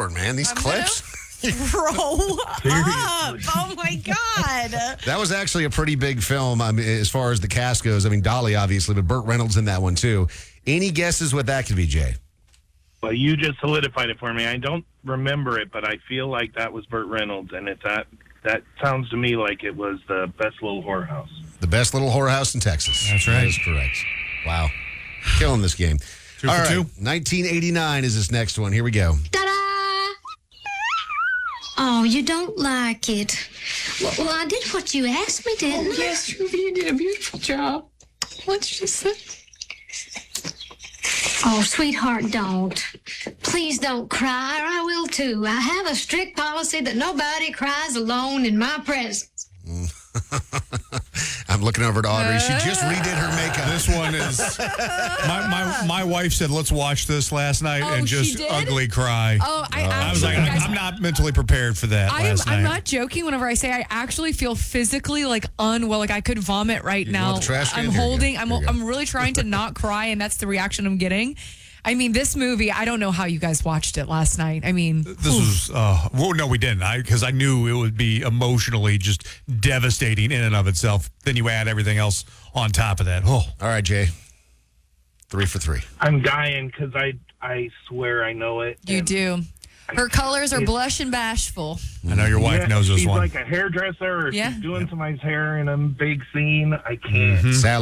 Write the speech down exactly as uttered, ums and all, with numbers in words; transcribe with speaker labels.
Speaker 1: Lord, man, these
Speaker 2: I'm
Speaker 1: clips.
Speaker 2: Grow up. Oh, my God.
Speaker 1: That was actually a pretty big film I mean, as far as the cast goes. I mean, Dolly, obviously, but Burt Reynolds in that one, too. Any guesses what that could be, Jay?
Speaker 3: Well, you just solidified it for me. I don't remember it, but I feel like that was Burt Reynolds, and it's that, that sounds to me like it was the Best Little Whorehouse.
Speaker 1: The Best Little Whorehouse in Texas.
Speaker 4: That's right.
Speaker 1: That is correct. Wow. Killing this game.
Speaker 4: Two
Speaker 1: All
Speaker 4: for
Speaker 1: right.
Speaker 4: two.
Speaker 1: nineteen eighty-nine is this next one. Here we go.
Speaker 5: Ta-da! Oh, you don't like it. Well, well, I did what you asked me, didn't I?
Speaker 6: Yes, Ruby, you did a beautiful job. What'd she say?
Speaker 5: Oh, sweetheart, don't. Please don't cry, or I will too. I have a strict policy that nobody cries alone in my presence.
Speaker 1: I'm looking over at Audrey. She just redid her makeup.
Speaker 4: This one is. My, my my wife said, "Let's watch this last night,"
Speaker 2: Oh,
Speaker 4: and
Speaker 2: she
Speaker 4: just
Speaker 2: did?
Speaker 4: ugly cry.
Speaker 2: Oh, I
Speaker 4: I was like,
Speaker 2: actually,
Speaker 4: I,
Speaker 2: guys,
Speaker 4: I'm not mentally prepared for that
Speaker 2: I am,
Speaker 4: last night.
Speaker 2: I'm not joking whenever I say I actually feel physically like unwell, like I could vomit right
Speaker 1: You
Speaker 2: now.
Speaker 1: want the trash can?
Speaker 2: I'm
Speaker 1: Here you go.
Speaker 2: holding, I'm,
Speaker 1: Here you go.
Speaker 2: I'm really trying to not cry, and that's the reaction I'm getting. I mean, this movie, I don't know how you guys watched it last night. I mean,
Speaker 4: This was, uh, well, no, we didn't. I because I knew it would be emotionally just devastating in and of itself. Then you add everything else on top of that. Oh,
Speaker 1: All right, Jay. Three for three.
Speaker 3: I'm dying because I, I swear I know it.
Speaker 2: you
Speaker 3: and
Speaker 2: do. Her colors are
Speaker 3: It's-
Speaker 2: blush and bashful.
Speaker 4: I know your wife
Speaker 3: Yeah,
Speaker 4: knows this
Speaker 3: she's
Speaker 4: one.
Speaker 3: like a hairdresser, or
Speaker 2: Yeah.
Speaker 3: she's doing somebody's hair in a big scene. I can't.
Speaker 1: Sally